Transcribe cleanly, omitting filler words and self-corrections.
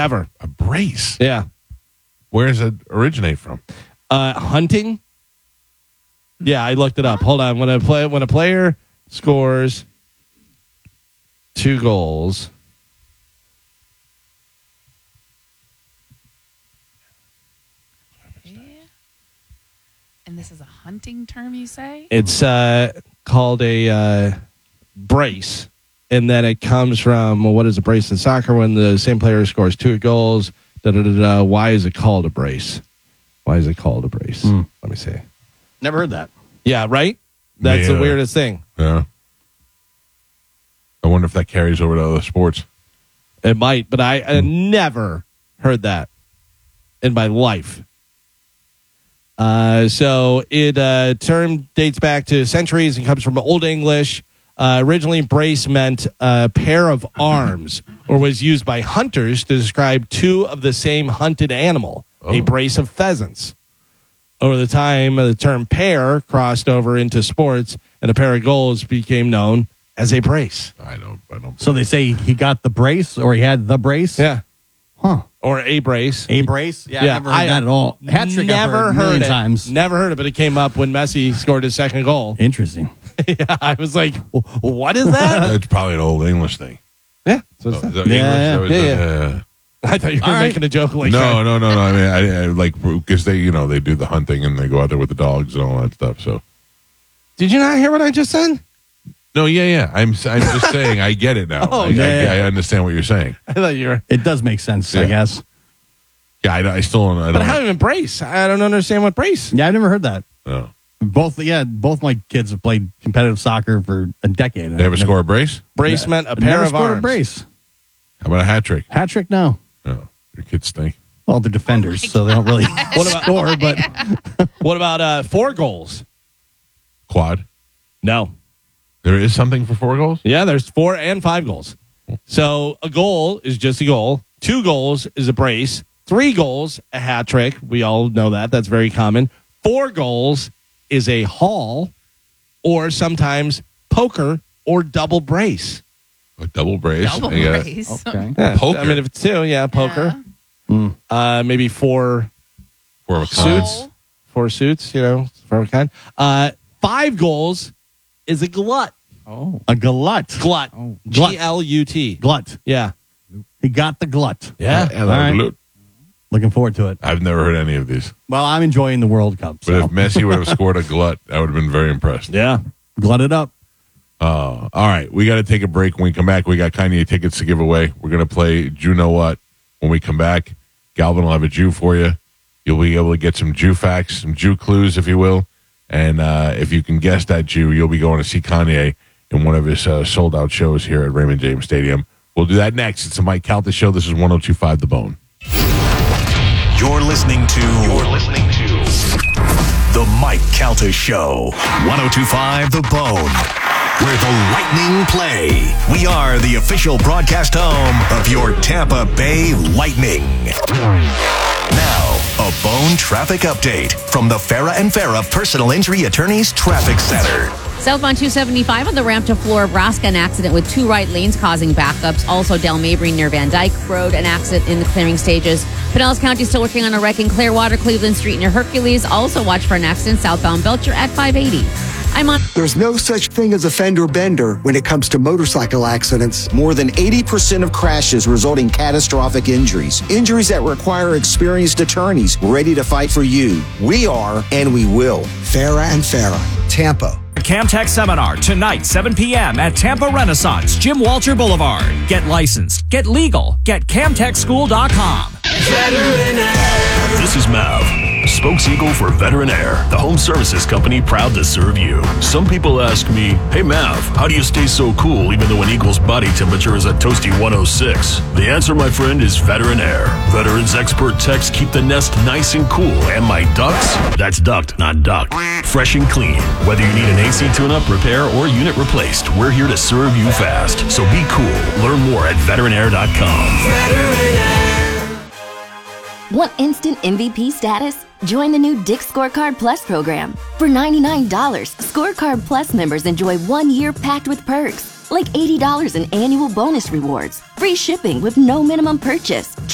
Ever. A brace? Yeah. Where does it originate from? Hunting. Yeah, I looked it up. Hold on. When a player scores 2 goals. And this is a hunting term, you say? It's called a brace. And then it comes from, what is a brace in soccer? When the same player scores 2 goals, why is it called a brace? Why is it called a brace? Let me see. Never heard that. Yeah, right? That's the weirdest thing. Yeah. I wonder if that carries over to other sports. It might, but I never heard that in my life. So it term dates back to centuries and comes from Old English. Originally, brace meant a pair of arms, or was used by hunters to describe 2 of the same hunted animal, a brace of pheasants. Over the time, the term pair crossed over into sports, and a pair of goals became known as a brace. I don't. So they say he got the brace, or he had the brace? Yeah. Huh. Or a brace. A brace? Yeah, Yeah, I never heard that at all. Hat trick Never heard heard it. times. Never heard it, but it came up when Messi scored his 2nd goal. Interesting. Yeah, I was like, what is that? That's probably an Old English thing. Yeah. So Is it's that Yeah, English? yeah. I thought you were making a joke like that. No. I mean, I like, because they do the hunting and they go out there with the dogs and all that stuff. So, Did you not hear what I just said? no, yeah. I'm just saying, I get it now. I understand what you're saying. I thought you were. It does make sense, I Yeah. guess. Yeah, I still don't. But how even brace? I don't understand what brace. Yeah, I've never heard that. No. Both my kids have played competitive soccer for a decade. They ever score a brace? Brace meant a pair Never of scored arms. a brace. How about a hat trick? Hat trick, no. No. Your kids stink. Well, they're defenders, so they don't really score, but What about 4 goals? Quad. No. There is something for 4 goals? Yeah, there's 4 and 5 goals. So a goal is just a goal. 2 goals is a brace. 3 goals, a hat trick. We all know that. That's very common. 4 goals is a haul, or sometimes poker or double brace. A double brace. Double Yeah. brace. okay. Yeah, Poker. I mean, if it's 2, yeah, poker. Maybe 4 For a suits. 4 suits, for a kind. 5 goals is a glut. Oh, a glut. Glut. Oh, glut. Glut. Glut. Yeah. He got the glut. Yeah. All right. Looking forward to it. I've never heard any of these. Well, I'm enjoying the World Cup. But So. if Messi would have scored a glut, I would have been very impressed. Yeah. Glut it up. All right. We got to take a break. When we come back, we got Kanye tickets to give away. We're going to play Jew Know What when we come back. Galvin will have a Jew for you. You'll be able to get some Jew facts, some Jew clues, if you will. And if you can guess that Jew, you'll be going to see Kanye in one of his sold-out shows here at Raymond James Stadium. We'll do that next. It's the Mike Calta Show. This is 102.5 The Bone. You're listening to The Mike Calta Show. 102.5 The Bone, where the Lightning play. We are the official broadcast home of your Tampa Bay Lightning. Now, a Bone traffic update from the Farah and Farah Personal Injury Attorneys Traffic Center. Southbound 275 on the ramp to Flora, Nebraska, an accident with 2 right lanes causing backups. Also, Del Mabry near Van Dyke Road, an accident in the clearing stages. Pinellas County still working on a wreck in Clearwater, Cleveland Street near Hercules. Also, watch for an accident southbound Belcher at 580. I'm on. There's no such thing as a fender bender when it comes to motorcycle accidents. More than 80% of crashes result in catastrophic injuries. Injuries that require experienced attorneys ready to fight for you. We are, and we will. Farah and Farah, Tampa. Camtech Seminar tonight, 7 p.m. at Tampa Renaissance, Jim Walter Boulevard. Get licensed, get legal, get CamTechSchool.com. This is Mav, Spokes-Eagle for Veteran Air, the home services company proud to serve you. Some people ask me, hey Mav, how do you stay so cool even though an Eagle's body temperature is a toasty 106? The answer, my friend, is Veteran Air. Veterans expert techs keep the nest nice and cool, and my ducts, that's duct, not duck, fresh and clean. Whether you need an AC tune-up, repair, or unit replaced, we're here to serve you fast. So be cool. Learn more at veteranair.com. Want instant MVP status? Join the new Dick's Scorecard Plus program. For $99, Scorecard Plus members enjoy 1 year packed with perks, like $80 in annual bonus rewards, free shipping with no minimum purchase,